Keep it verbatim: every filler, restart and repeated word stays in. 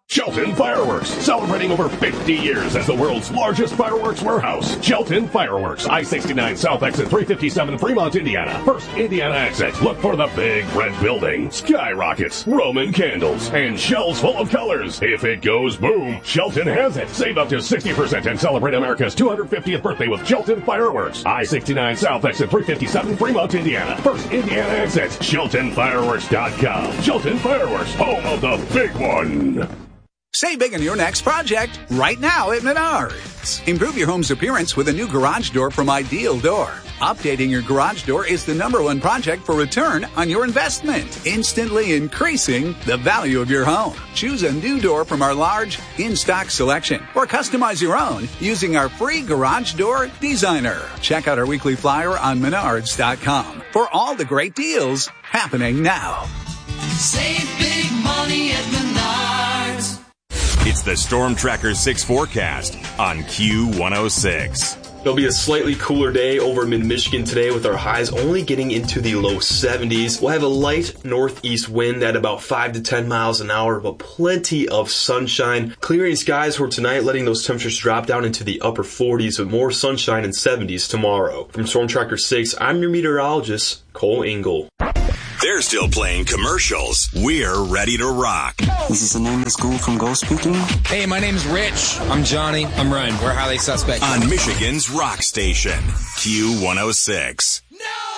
Shelton Fireworks, celebrating over fifty years as the world's largest fireworks warehouse. Shelton Fireworks, I sixty-nine South Exit three fifty-seven, Fremont, Indiana. First Indiana exit. Look for the big red building, skyrockets, Roman candles, and shells full of colors. If it goes boom, Shelton has it. Save up to sixty percent and celebrate America's two hundred fiftieth birthday with Shelton Fireworks. I sixty-nine South Exit three fifty-seven, Fremont, Indiana. First Indiana exit. Shelton Fireworks dot com. Shelton Fireworks, home of the big one. Save big on your next project right now at Menards. Improve your home's appearance with a new garage door from Ideal Door. Updating your garage door is the number one project for return on your investment, instantly increasing the value of your home. Choose a new door from our large in-stock selection or customize your own using our free Garage Door Designer. Check out our weekly flyer on Menards dot com for all the great deals happening now. Save big money at Menards. It's the Storm Tracker six forecast on Q one oh six. It'll be a slightly cooler day over mid-Michigan today with our highs only getting into the low seventies. We'll have a light northeast wind at about five to ten miles an hour, but plenty of sunshine. Clearing skies for tonight, letting those temperatures drop down into the upper forties with more sunshine and seventies tomorrow. From Storm Tracker six, I'm your meteorologist, Cole Engel. They're still playing commercials. We're ready to rock. This is the name of the school from Ghost speaking. Hey, my name's Rich. I'm Johnny. I'm Ryan. We're highly suspect. On Michigan's rock station, Q one oh six.